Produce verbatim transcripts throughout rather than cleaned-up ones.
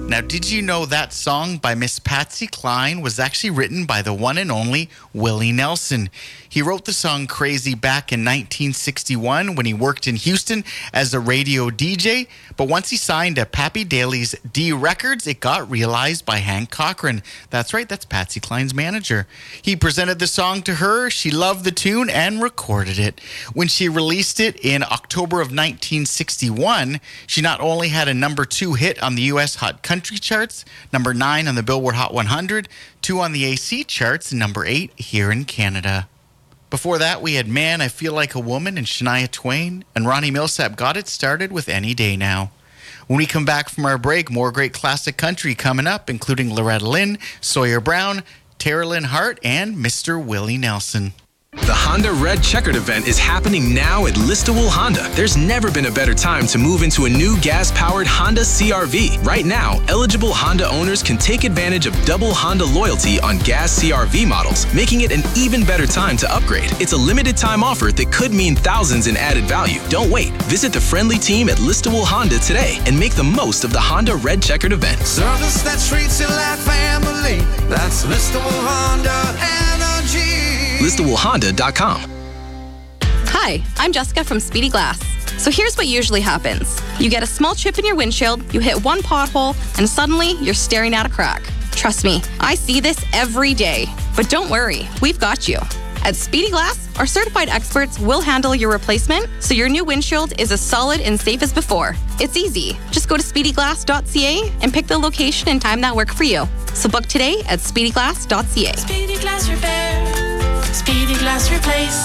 Now, did you know that song by Miss Patsy Cline was actually written by the one and only Willie Nelson? He wrote the song Crazy back in nineteen sixty-one when he worked in Houston as a radio D J. But once he signed at Pappy Daly's D Records, it got realized by Hank Cochran. That's right, that's Patsy Cline's manager. He presented the song to her, she loved the tune, and recorded it. When she released it in October of nineteen sixty-one, she not only had a number two hit on the U S Hot Country charts, number nine on the Billboard Hot one hundred, two on the A C charts, and number eight here in Canada. Before that, we had Man, I Feel Like a Woman and Shania Twain, and Ronnie Millsap got it started with Any Day Now. When we come back from our break, more great classic country coming up, including Loretta Lynn, Sawyer Brown, Tara Lynn Hart, and Mister Willie Nelson. The Honda Red Checkered event is happening now at Listowel Honda. There's never been a better time to move into a new gas-powered Honda C R V. Right now, eligible Honda owners can take advantage of double Honda loyalty on gas C R V models, making it an even better time to upgrade. It's a limited-time offer that could mean thousands in added value. Don't wait. Visit the friendly team at Listowel Honda today and make the most of the Honda Red Checkered event. Service that treats you like family. That's Listowel Honda Energy. Listowel Honda dot com. Hi, I'm Jessica from Speedy Glass. So here's what usually happens. You get a small chip in your windshield, you hit one pothole, and suddenly you're staring at a crack. Trust me, I see this every day. But don't worry, we've got you. At Speedy Glass, our certified experts will handle your replacement so your new windshield is as solid and safe as before. It's easy. Just go to speedy glass dot c a and pick the location and time that work for you. So book today at speedy glass dot c a. Speedy Glass Repair. Speedy Glass Replace.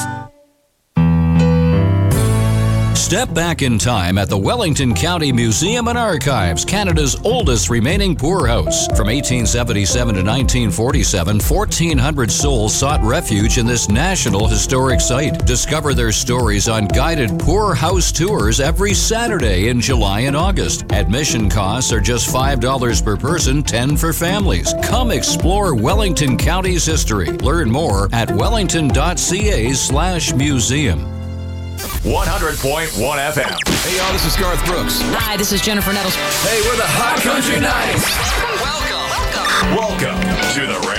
Step back in time at the Wellington County Museum and Archives, Canada's oldest remaining poorhouse. From eighteen seventy-seven to nineteen forty-seven, fourteen hundred souls sought refuge in this national historic site. Discover their stories on guided poorhouse tours every Saturday in July and August. Admission costs are just five dollars per person, ten dollars for families. Come explore Wellington County's history. Learn more at wellington dot c a slash museum. one hundred point one F M. Hey, y'all, this is Garth Brooks. Hi, this is Jennifer Nettles. Hey, we're the Hot Country Nights. Welcome. Welcome. Welcome to the